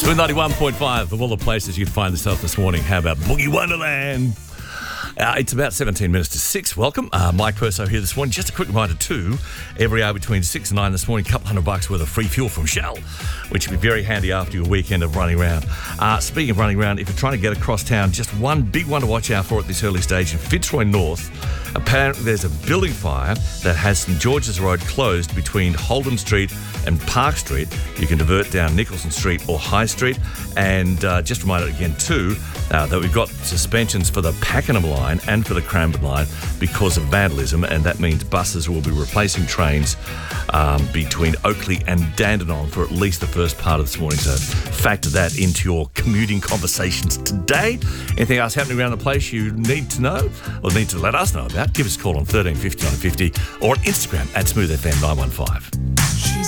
With 91.5 of all the places you'd find yourself this morning, how about Boogie Wonderland? It's about 17 minutes to 6. Welcome. Mike Perso here this morning. Just a quick reminder too, every hour between 6 and 9 this morning, $200 worth of free fuel from Shell, which will be very handy after your weekend of running around. Speaking of running around, if you're trying to get across town, just one big one to watch out for at this early stage in Fitzroy North. Apparently there's a building fire that has St George's Road closed between Holden Street and Park Street. You can divert down Nicholson Street or High Street. And just remind it again too that we've got suspensions for the Pakenham line and for the Cranbourne line because of vandalism, and that means buses will be replacing trains between Oakley and Dandenong for at least the first part of this morning. So factor that into your commuting conversations today. Anything else happening around the place you need to know or need to let us know about, give us a call on 13 59 50 or on Instagram at SmoothFM915.